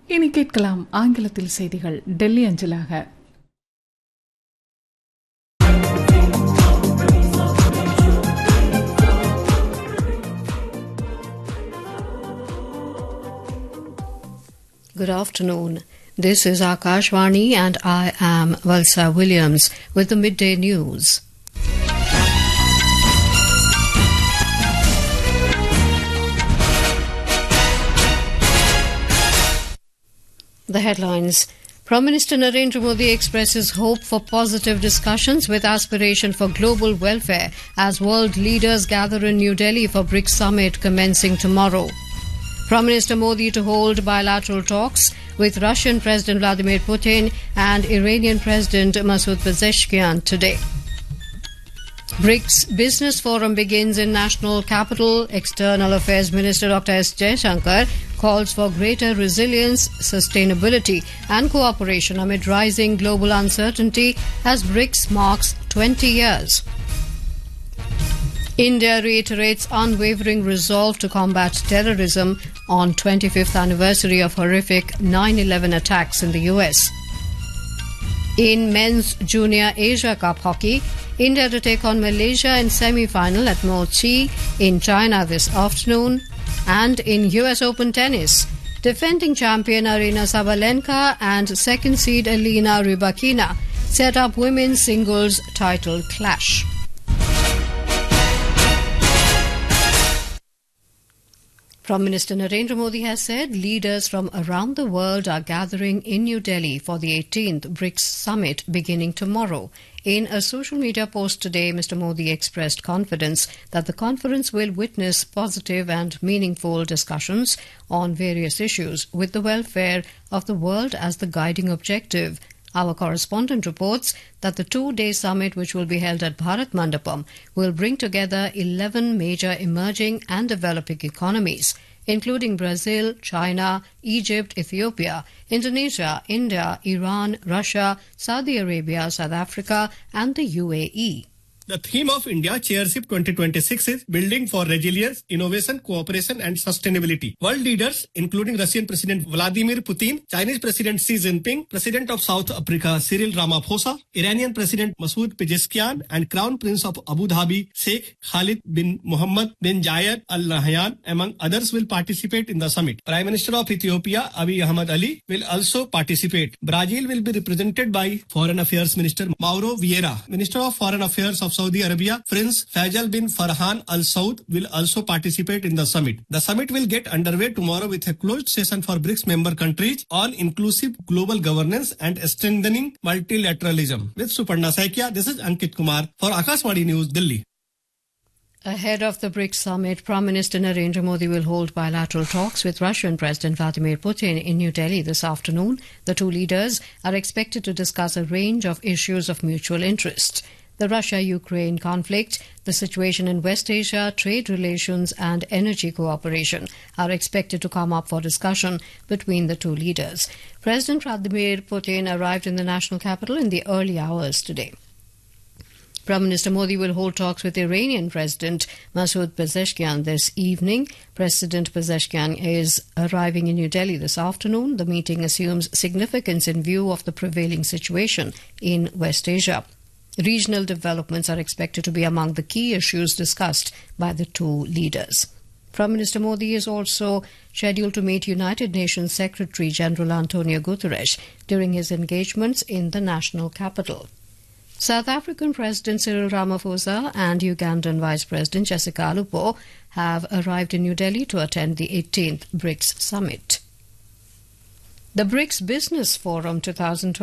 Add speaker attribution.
Speaker 1: இனி கேட்கலாம் ஆங்கிலத்தில் செய்திகள் டெல்லி அஞ்சலாக.
Speaker 2: Good afternoon. This is Akashvani and I am Valsa Williams with the midday news. The headlines. Prime Minister Narendra Modi expresses hope for positive discussions with aspiration for global welfare as world leaders gather in New Delhi for BRICS summit commencing tomorrow. Prime Minister Modi to hold bilateral talks with Russian President Vladimir Putin and Iranian President Masoud Pezeshkian today. BRICS Business Forum begins in National Capital. External Affairs Minister Dr. S. Jaishankar calls for greater resilience, sustainability and cooperation amid rising global uncertainty as BRICS marks 20 years. India reiterates unwavering resolve to combat terrorism on 25th anniversary of horrific 9/11 attacks in the US. In men's Junior Asia Cup hockey, India to take on Malaysia in semi-final at Mochi in China this afternoon. And in US Open tennis, defending champion Aryna Sabalenka and second seed Elena Rybakina set up women's singles title clash. Prime Minister Narendra Modi has said leaders from around the world are gathering in New Delhi for the 18th BRICS summit beginning tomorrow. In a social media post today, Mr. Modi expressed confidence that the conference will witness positive and meaningful discussions on various issues with the welfare of the world as the guiding objective. Our correspondent reports that the two-day summit, which will be held at Bharat Mandapam, will bring together 11 major emerging and developing economies, including Brazil, China, Egypt, Ethiopia, Indonesia, India, Iran, Russia, Saudi Arabia, South Africa, and the UAE.
Speaker 3: The theme of India Chairship 2026 is Building for Resilience, Innovation, Cooperation and Sustainability. World leaders, including Russian President Vladimir Putin, Chinese President Xi Jinping, President of South Africa Cyril Ramaphosa, Iranian President Masoud Pezeshkian, and Crown Prince of Abu Dhabi Sheikh Khalid bin Mohammed bin Zayed Al Nahyan, among others, will participate in the summit. Prime Minister of Ethiopia Abiy Ahmed Ali will also participate. Brazil will be represented by Foreign Affairs Minister Mauro Vieira. Minister of Foreign Affairs of Saudi Arabia, Prince Faisal bin Farhan Al Saud, will also participate in the summit. The summit will get underway tomorrow with a closed session for BRICS member countries on inclusive global governance and strengthening multilateralism. With Suparna Saikia, this is Ankit Kumar for Akashvani News, Delhi.
Speaker 2: Ahead of the BRICS summit, Prime Minister Narendra Modi will hold bilateral talks with Russian President Vladimir Putin in New Delhi this afternoon. The two leaders are expected to discuss a range of issues of mutual interest. The Russia-Ukraine conflict, the situation in West Asia, trade relations and energy cooperation are expected to come up for discussion between the two leaders. President Vladimir Putin arrived in the national capital in the early hours today. Prime Minister Modi will hold talks with Iranian President Masoud Pezeshkian this evening. President Pezeshkian is arriving in New Delhi this afternoon. The meeting assumes significance in view of the prevailing situation in West Asia. Regional developments are expected to be among the key issues discussed by the two leaders. Prime Minister Modi is also scheduled to meet United Nations Secretary General Antonio Guterres during his engagements in the national capital. South African President Cyril Ramaphosa and Ugandan Vice President Jessica Alupo have arrived in New Delhi to attend the 18th BRICS summit. The BRICS Business Forum 2020